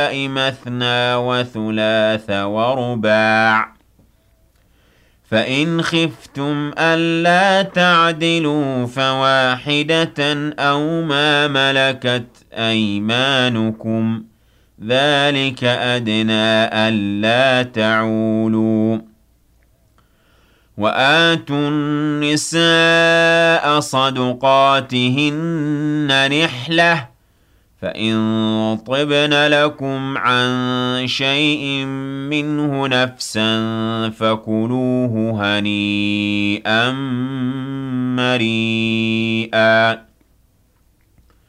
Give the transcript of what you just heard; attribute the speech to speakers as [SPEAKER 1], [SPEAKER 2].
[SPEAKER 1] مثنى وثلاث ورباع، فإن خفتم ألا تعدلوا فواحدة أو ما ملكت أيمانكم، ذلك أدنى ألا تعولوا. وآتوا النساء صدقاتهن نحلة، فإن طبن لكم عن شيء منه نفسا فكلوه هنيئا مريئا.